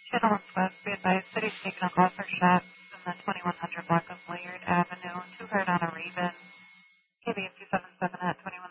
Channel West, be advised, city's taking a call for shots in the 2100 block of Willard Avenue, 2 heard on a Raven. KB 277 at 2100.